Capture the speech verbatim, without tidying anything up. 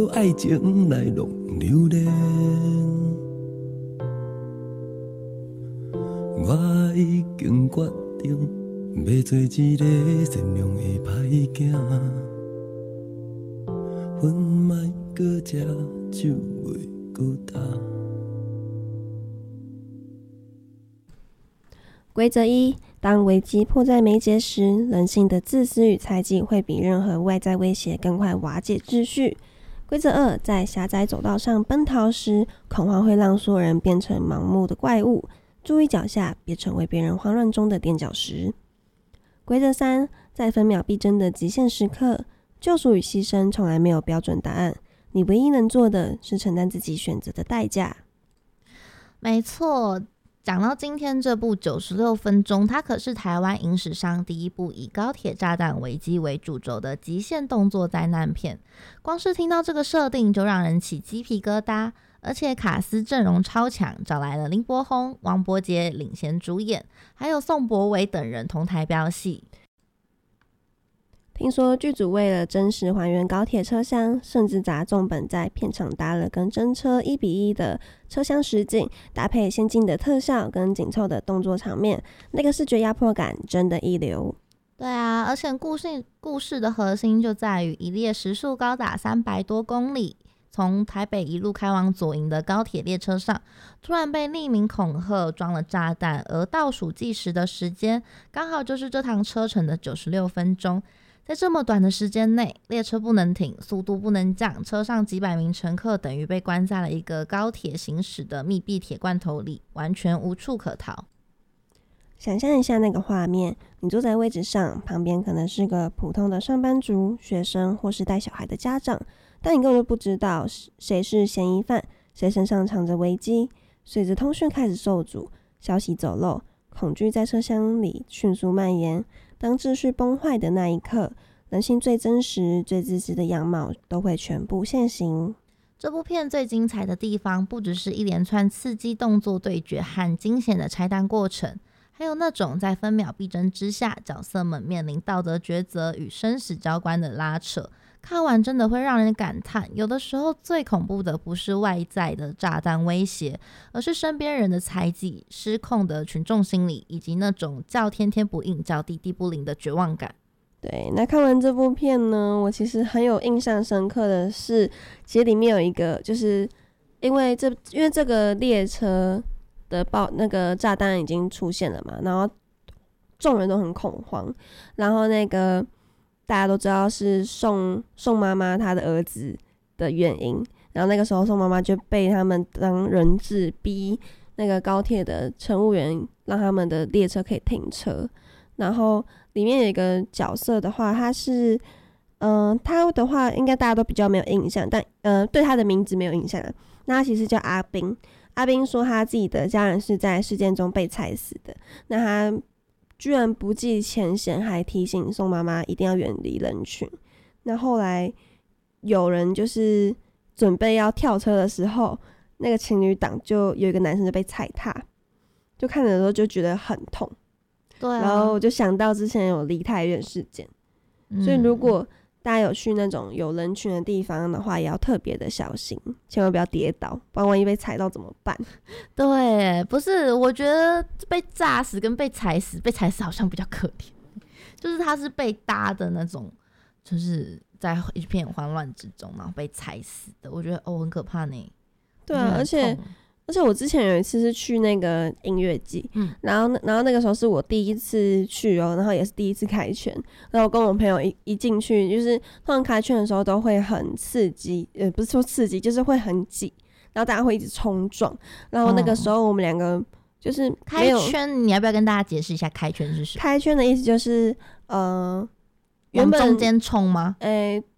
爱情来弄流连，我已经决定要做一个善良的歹囝，阮莫搁食酒袂搁干。 规则一：当危机迫在眉睫时，人性的自私与猜忌会比任何外在威胁更快瓦解秩序。规则二：在狭窄走道上奔逃时，恐慌会让所有人变成盲目的怪物，注意脚下，别成为别人慌乱中的垫脚石。规则三：在分秒必争的极限时刻，救赎与牺牲从来没有标准答案，你唯一能做的是承担自己选择的代价。 没错，讲到今天这部九十六分钟，它可是台湾影史上第一部以高铁炸弹危机为主轴的极限动作灾难片。光是听到这个设定就让人起鸡皮疙瘩，而且卡司阵容超强，找来了林柏宏、王柏杰领衔主演，还有宋柏惟等人同台飙戏。 听说剧组为了真实还原高铁车厢，甚至砸重本在片场搭了跟真车一比一的车厢实景，搭配先进的特效跟紧凑的动作场面，那个视觉压迫感真的一流。 对啊，而且故事故事的核心就在于一列时速高达三百多公里，从台北一路开往左营的高铁列车上，突然被匿名恐吓装了炸弹，而倒数计时的时间刚好就是这趟车程的九十六分钟。在这么短的时间内，列车不能停，速度不能降，车上几百名乘客等于被关在了一个高铁行驶的密闭铁罐头里，完全无处可逃。 想象一下那个画面，你坐在位置上，旁边可能是个普通的上班族、学生或是带小孩的家长，但你根本就不知道谁是嫌疑犯，谁身上藏着危机。随着通讯开始受阻，消息走漏，恐惧在车厢里迅速蔓延。当秩序崩坏的那一刻，人性最真实、最自私的样貌都会全部现形。 这部片最精彩的地方，不只是一连串刺激动作对决和惊险的拆弹过程，还有那种在分秒必争之下，角色们面临道德抉择与生死交关的拉扯。看完真的会让人感叹，有的时候最恐怖的不是外在的炸弹威胁，而是身边人的猜忌、失控的群众心理，以及那种叫天天不应，叫地地不灵的绝望感。 对，那看完这部片呢，我其实很有印象深刻的是，其实里面有一个，就是因为这因为这个列车的爆那个炸弹已经出现了嘛，然后众人都很恐慌，然后那个大家都知道是宋宋妈妈她的儿子的原因，然后那个时候宋妈妈就被他们当人质，逼那个高铁的乘务员让他们的列车可以停车。然后里面有一个角色的话，他是嗯、呃，他的话应该大家都比较没有印象，但呃对他的名字没有印象。那他其实叫阿兵，阿兵说他自己的家人是在事件中被踩死的，那他居然不计前嫌，还提醒宋妈妈一定要远离人群。那后来有人就是准备要跳车的时候，那个情侣档就有一个男生就被踩踏，就看的时候就觉得很痛。 对、啊， 然后我就想到之前有梨泰院事件、嗯，所以如果大家有去那种有人群的地方的话，也要特别的小心，千万不要跌倒，不然万一被踩到怎么办？ 对，不是，我觉得被炸死跟被踩死，被踩死好像比较可怜，就是他是被搭的那种，就是在一片慌乱之中，然后被踩死的，我觉得哦很可怕呢。 对啊，而且而且我之前有一次是去那个音乐季、嗯，然后然后那个时候是我第一次去哦，然后也是第一次开圈，然后我跟我朋友一一进去，就是通常开圈的时候都会很刺激，呃，不是说刺激，就是会很挤，然后大家会一直冲撞，然后那个时候我们两个就是没有、 开圈，你要不要跟大家解释一下开圈是什么？ 开圈的意思就是呃，原本往中间冲吗？ 诶、欸，